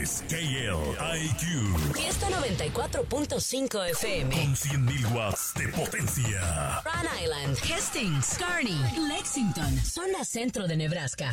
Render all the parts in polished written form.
es KLIQ. Fiesta 94.5 FM. Con 100.000 watts de potencia. Rhode Island, Hastings, Kearney, Lexington, zona centro de Nebraska.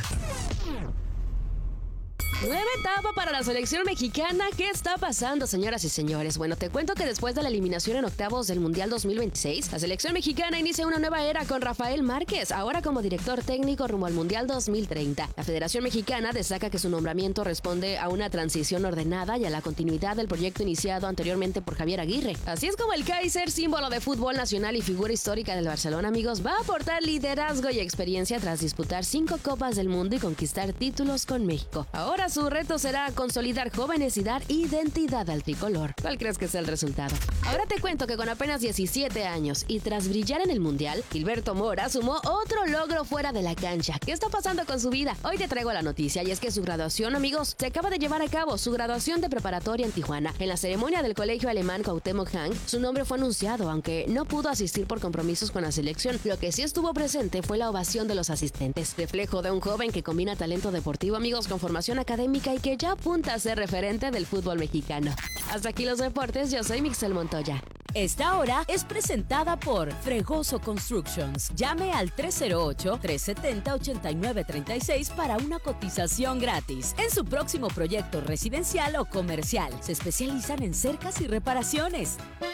Nueva etapa para la selección mexicana. ¿Qué está pasando, señoras y señores? Bueno, te cuento que después de la eliminación en octavos del Mundial 2026, la selección mexicana inicia una nueva era con Rafael Márquez, ahora como director técnico rumbo al Mundial 2030. La Federación Mexicana destaca que su nombramiento responde a una transición ordenada y a la continuidad del proyecto iniciado anteriormente por Javier Aguirre. Así es como el Kaiser, símbolo de fútbol nacional y figura histórica del Barcelona, amigos, va a aportar liderazgo y experiencia tras disputar 5 Copas del Mundo y conquistar títulos con México. Ahora su reto será consolidar jóvenes y dar identidad al tricolor. ¿Cuál crees que sea el resultado? Ahora te cuento que con apenas 17 años y tras brillar en el Mundial, Gilberto Mora sumó otro logro fuera de la cancha. ¿Qué está pasando con su vida? Hoy te traigo la noticia y es que su graduación, amigos, se acaba de llevar a cabo su graduación de preparatoria en Tijuana. En la ceremonia del colegio alemán Cuauhtémoc Hank, su nombre fue anunciado, aunque no pudo asistir por compromisos con la selección. Lo que sí estuvo presente fue la ovación de los asistentes, reflejo de un joven que combina talento deportivo, amigos, con formación académica y que ya apunta a ser referente del fútbol mexicano. Hasta aquí los deportes, yo soy Mixel Montoya. Esta hora es presentada por Fregoso Constructions. Llame al 308-370-8936 para una cotización gratis en su próximo proyecto residencial o comercial. Se especializan en cercas y reparaciones.